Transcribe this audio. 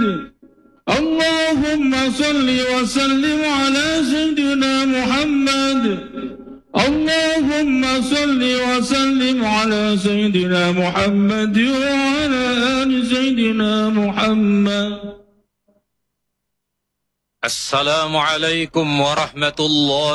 اللهم صل وسلم على سيدنا محمد. اللهم صل وسلم على سيدنا محمد وعلى آل سيدنا محمد. السلام عليكم ورحمة الله